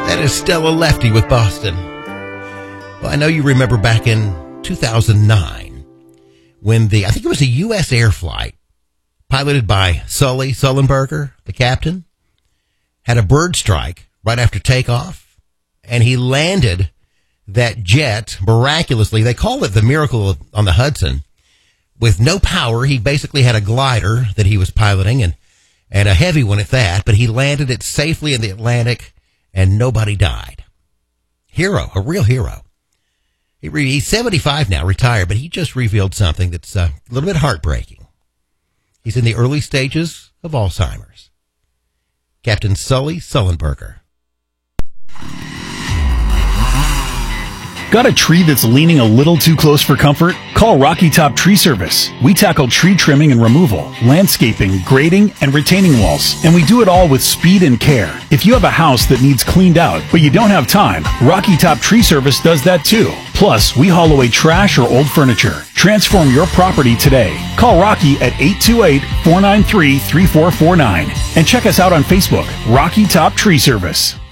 That is Stella Lefty with Boston. Well, I know you remember back in 2009 when I think it was a U.S. air flight piloted by Sully Sullenberger, the captain, had a bird strike right after takeoff, and he landed that jet miraculously. They call it the Miracle on the Hudson. With no power, he basically had a glider that he was piloting, and a heavy one at that, but he landed it safely in the Atlantic, and nobody died. Hero, a real hero. He's 75 now, retired, but he just revealed something that's a little bit heartbreaking. He's in the early stages of Alzheimer's. Captain Sully Sullenberger. Got a tree that's leaning a little too close for comfort? Call Rocky Top Tree Service. We tackle tree trimming and removal, landscaping, grading, and retaining walls. And we do it all with speed and care. If you have a house that needs cleaned out, but you don't have time, Rocky Top Tree Service does that too. Plus, we haul away trash or old furniture. Transform your property today. Call Rocky at 828-493-3449. And check us out on Facebook, Rocky Top Tree Service.